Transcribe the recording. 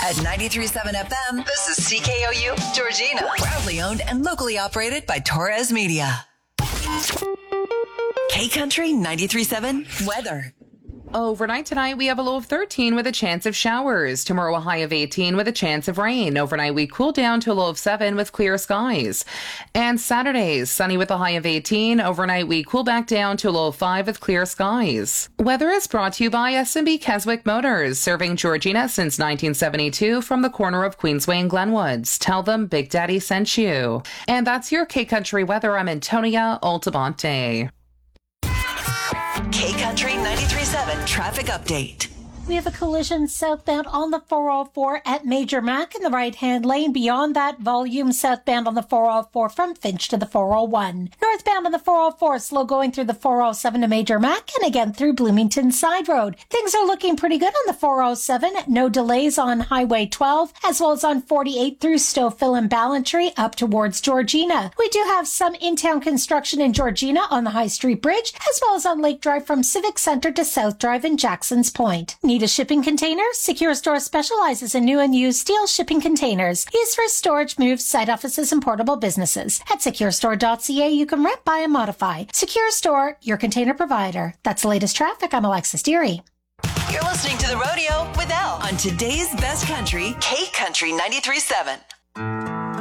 At 93.7 FM, this is CKOU, Georgina. Proudly owned and locally operated by Torres Media. K-Country 93.7 weather. Overnight tonight, we have a low of 13 with a chance of showers. Tomorrow, a high of 18 with a chance of rain. Overnight, we cool down to a low of 7 with clear skies. And Saturday, sunny with a high of 18. Overnight, we cool back down to a low of 5 with clear skies. Weather is brought to you by S&B Keswick Motors, serving Georgina since 1972 from the corner of Queensway and Glenwoods. Tell them Big Daddy sent you. And that's your K-Country weather. I'm Antonia Altamonte. K-Country 93.7 traffic update. We have a collision southbound on the 404 at Major Mac in the right-hand lane. Beyond that, volume southbound on the 404 from Finch to the 401. Northbound on the 404, slow going through the 407 to Major Mac and again through Bloomington Side Road. Things are looking pretty good on the 407. No delays on Highway 12, as well as on 48 through Stouffville and Ballantree up towards Georgina. We do have some in-town construction in Georgina on the High Street Bridge, as well as on Lake Drive from Civic Center to South Drive in Jackson's Point. Need a shipping container? Secure Store specializes in new and used steel shipping containers used for storage, moves, site offices, and portable businesses. At securestore.ca, you can rent, buy, and modify. Secure Store, your container provider. That's the latest traffic. I'm Alexis Deary. You're listening to The Rodeo with Elle on today's best country, K-Country 93.7.